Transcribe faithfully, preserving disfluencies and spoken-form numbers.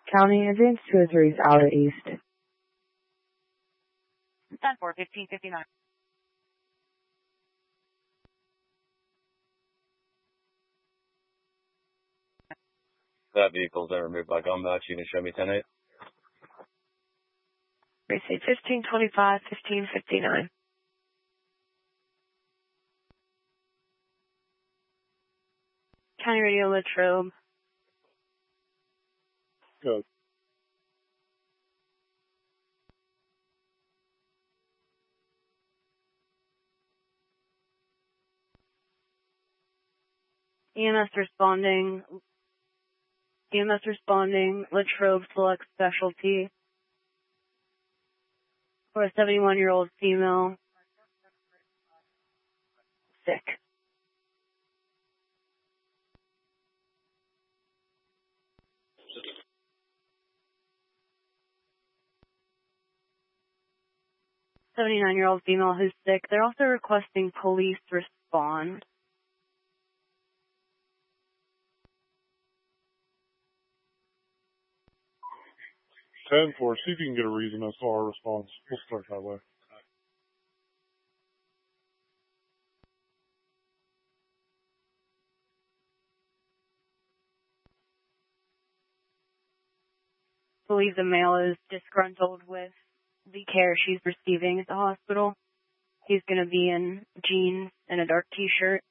County Advance two oh three is out at East. ten four, fifteen fifty-nine. That vehicle's been removed by gun match. You can show me ten eight. Precinct fifteen twenty-five, fifteen fifty-nine. County Radio Latrobe. Good. E M S responding. E M S responding. Latrobe Select Specialty. For a seventy-one-year-old female. Sick. seventy-nine-year-old female who's sick. They're also requesting police respond. ten four, see if you can get a reason as to our response. We'll start that way. I believe the male is disgruntled with the care she's receiving at the hospital. He's going to be in jeans and a dark t-shirt.